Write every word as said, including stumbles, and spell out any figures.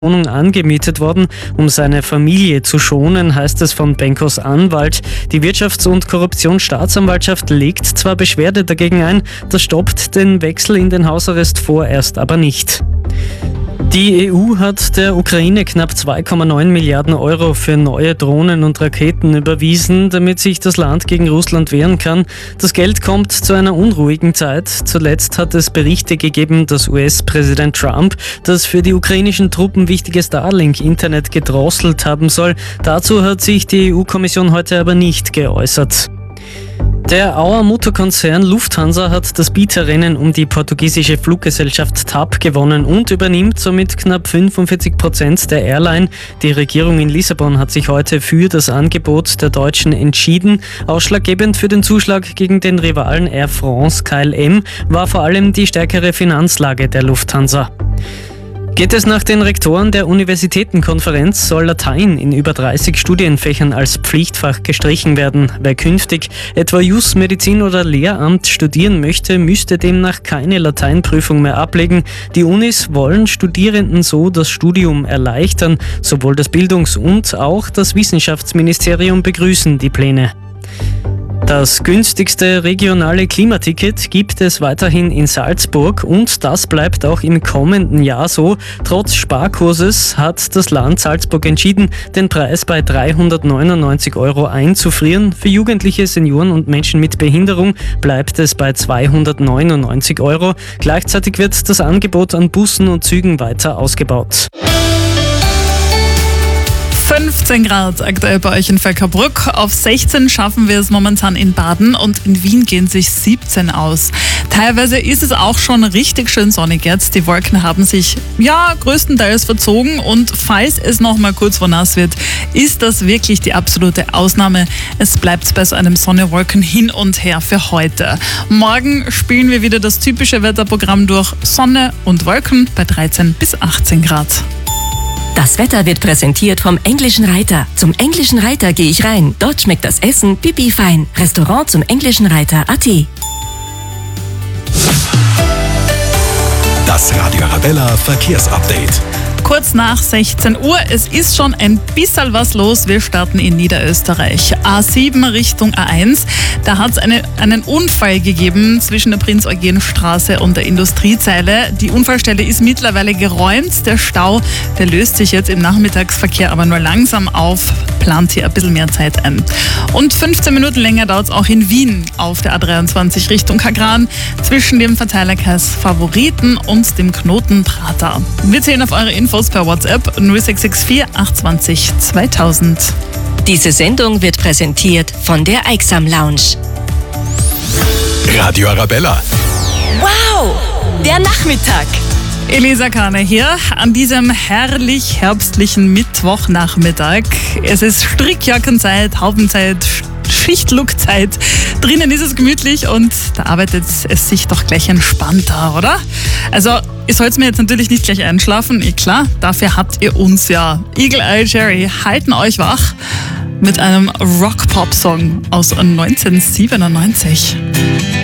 Wohnung angemietet worden, um seine Familie zu schonen, heißt es von Benkos Anwalt. Die Wirtschafts- und Korruptionsstaatsanwaltschaft legt zwar Beschwerde dagegen ein, das stoppt den Wechsel in den Hausarrest vorerst aber nicht. Die E U hat der Ukraine knapp zwei Komma neun Milliarden Euro für neue Drohnen und Raketen überwiesen, damit sich das Land gegen Russland wehren kann. Das Geld kommt zu einer unruhigen Zeit. Zuletzt hat es Berichte gegeben, dass U S-Präsident Trump das für die ukrainischen Truppen wichtige Starlink-Internet gedrosselt haben soll. Dazu hat sich die E U-Kommission heute aber nicht geäußert. Der Auer Mutterkonzern Lufthansa hat das Bieterrennen um die portugiesische Fluggesellschaft T A P gewonnen und übernimmt somit knapp fünfundvierzig Prozent der Airline. Die Regierung in Lissabon hat sich heute für das Angebot der Deutschen entschieden. Ausschlaggebend für den Zuschlag gegen den Rivalen Air France K L M war vor allem die stärkere Finanzlage der Lufthansa. Geht es nach den Rektoren der Universitätenkonferenz, soll Latein in über dreißig Studienfächern als Pflichtfach gestrichen werden. Wer künftig etwa Jus, Medizin oder Lehramt studieren möchte, müsste demnach keine Lateinprüfung mehr ablegen. Die Unis wollen Studierenden so das Studium erleichtern. Sowohl das Bildungs- und auch das Wissenschaftsministerium begrüßen die Pläne. Das günstigste regionale Klimaticket gibt es weiterhin in Salzburg und das bleibt auch im kommenden Jahr so. Trotz Sparkurses hat das Land Salzburg entschieden, den Preis bei dreihundertneunundneunzig Euro einzufrieren. Für Jugendliche, Senioren und Menschen mit Behinderung bleibt es bei zweihundertneunundneunzig Euro. Gleichzeitig wird das Angebot an Bussen und Zügen weiter ausgebaut. fünfzehn Grad aktuell bei euch in Völkerbruck. Auf sechzehn schaffen wir es momentan in Baden und in Wien gehen sich siebzehn aus. Teilweise ist es auch schon richtig schön sonnig jetzt. Die Wolken haben sich ja größtenteils verzogen und falls es noch mal kurz vor nass wird, ist das wirklich die absolute Ausnahme. Es bleibt bei so einem Sonne-Wolken hin und her für heute. Morgen spielen wir wieder das typische Wetterprogramm durch. Sonne und Wolken bei dreizehn bis achtzehn Grad. Das Wetter wird präsentiert vom Englischen Reiter. Zum Englischen Reiter gehe ich rein. Dort schmeckt das Essen pipi fein. Restaurant zum Englischen Reiter punkt at. Das Radio Arabella Verkehrsupdate. Kurz nach sechzehn Uhr, es ist schon ein bisschen was los. Wir starten in Niederösterreich. A sieben Richtung A eins. Da hat es eine, einen Unfall gegeben zwischen der Prinz-Eugen-Straße und der Industriezeile. Die Unfallstelle ist mittlerweile geräumt. Der Stau, der löst sich jetzt im Nachmittagsverkehr aber nur langsam auf. Plant hier ein bisschen mehr Zeit ein. Und fünfzehn Minuten länger dauert es auch in Wien auf der A dreiundzwanzig Richtung Kagran zwischen dem Verteilerkreis Favoriten und dem Knoten Prater. Wir zählen auf eure Infos per WhatsApp null sechs sechs vier acht zwei null zweitausend. Diese Sendung wird präsentiert von der Eiksam Lounge. Radio Arabella. Wow, der Nachmittag. Elisa Kahne hier an diesem herrlich herbstlichen Mittwochnachmittag. Es ist Strickjackenzeit, Haubenzeit, Schichtlookzeit. Drinnen ist es gemütlich und da arbeitet es sich doch gleich entspannter, oder? Also, ihr sollt mir jetzt natürlich nicht gleich einschlafen, eh klar, dafür habt ihr uns ja. Eagle Eye Cherry halten euch wach mit einem Rock-Pop-Song aus neunzehnhundertsiebenundneunzig.